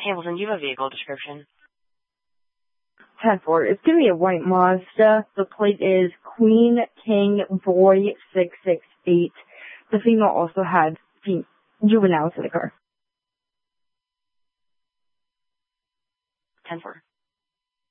Hamilton, do you have a vehicle description? 10-4. It's going to be a white Mazda. The plate is Queen King Boy 668. The female also had juveniles in the car. 10-4.